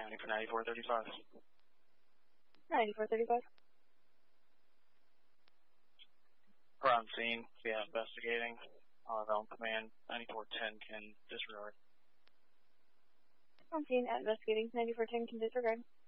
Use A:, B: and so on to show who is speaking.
A: County for 9435.
B: 9435.
A: We're on scene. Yeah, investigating. Realm Command 9410 can disregard.
B: On scene at investigating. 9410 can disregard.